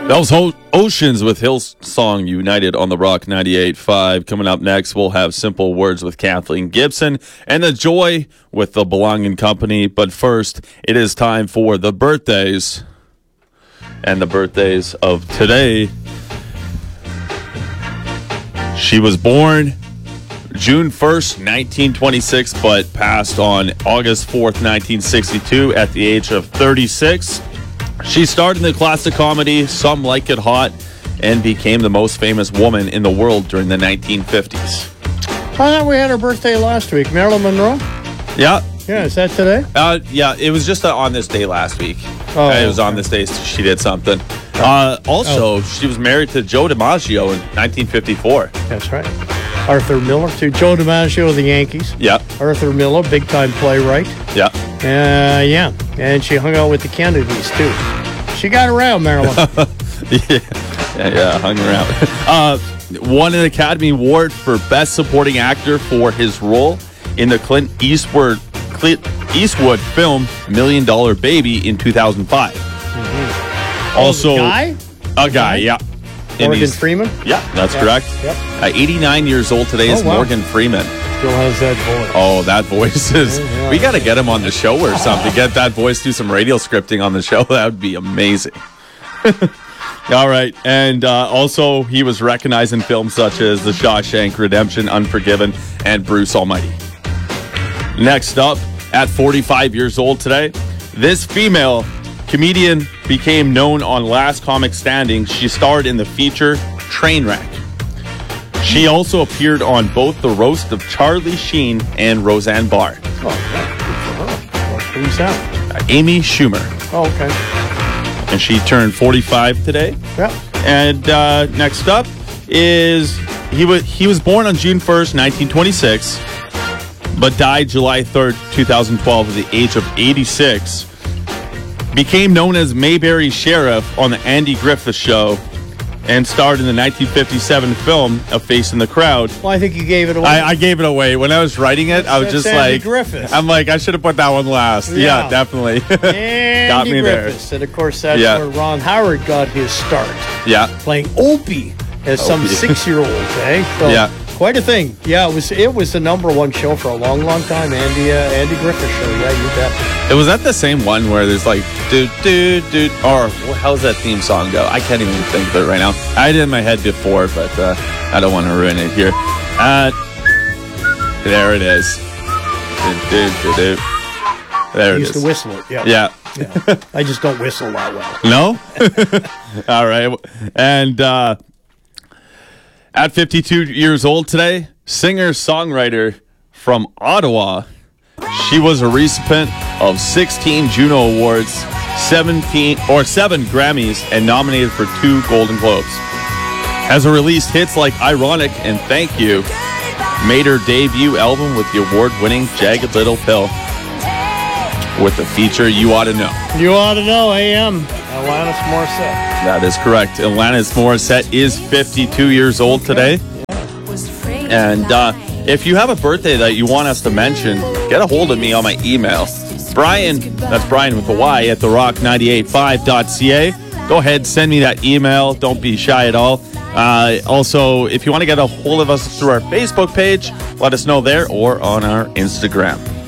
That was Oceans with Hillsong United on the Rock 98.5. Coming up next, we'll have Simple Words with Kathleen Gibson and The Joy with the Belonging Company. But first, it is time for the birthdays. And the birthdays of today. She was born June 1st, 1926, but passed on August 4th, 1962 at the age of 36. She starred in the classic comedy Some Like It Hot and became the most famous woman in the world during the 1950s. I thought we had her birthday last week. Marilyn Monroe? Yeah. Yeah, is that today? Yeah, it was just on this day last week. Oh, it was on this day she did something. She was married to Joe DiMaggio in 1954. That's right. Arthur Miller, too. Joe DiMaggio of the Yankees. Yeah. Arthur Miller, big-time playwright. Yeah. Yeah. And she hung out with the Kennedys, too. She got around, Marilyn. yeah, hung around. Won an Academy Award for Best Supporting Actor for his role in the Clint Eastwood film $1 Million Baby in 2005. Mm-hmm. Also, a guy, yeah. Morgan Freeman? Yeah, that's correct. Yep. 89 years old today is Morgan Freeman. Still has that voice. Oh, that voice is... we got to get him on the show or something. Get that voice, do some radio scripting on the show. That would be amazing. All right. And also, he was recognized in films such as The Shawshank Redemption, Unforgiven, and Bruce Almighty. Next up, at 45 years old today, this female comedian became known on Last Comic Standing. She starred in the feature Trainwreck. She also appeared on both The Roast of Charlie Sheen and Roseanne Barr. Oh, yeah. Who's that? Amy Schumer. Oh, okay. And she turned 45 today. Yeah. And next up is he was born on June 1st, 1926, but died July 3rd, 2012 at the age of 86. Became known as Mayberry Sheriff on the Andy Griffith Show and starred in the 1957 film A Face in the Crowd. Well, I think you gave it away. I gave it away. When I was writing it, I was just Andy like... Griffith. I'm like, I should have put that one last. Yeah, definitely. Got me Griffiths. And, of course, that's where Ron Howard got his start. Yeah. Playing Opie as some 6-year-old, eh? So, yeah. Quite a thing. Yeah, it was the number one show for a long, long time. Andy Griffith Show. Yeah, you bet. It was that the same one where there's like or how's that theme song go? I can't even think of it right now. I had it in my head before, but I don't want to ruin it here. There it is. There it is. Used to whistle it. Yeah. I just don't whistle that well. No? All right. And at 52 years old today, singer-songwriter from Ottawa. She was a recipient of 16 Juno Awards, 7 Grammys, and nominated for 2 Golden Globes. Has released hits like Ironic and Thank You, made her debut album with the award-winning Jagged Little Pill with the feature You Ought to Know. You Ought to Know, AM. Alanis Morissette. That is correct. Alanis Morissette is 52 years old today. And if you have a birthday that you want us to mention, get a hold of me on my email. Brian, that's Brian with a Y, at therock985.ca. Go ahead, send me that email. Don't be shy at all. Also, if you want to get a hold of us through our Facebook page, let us know there or on our Instagram.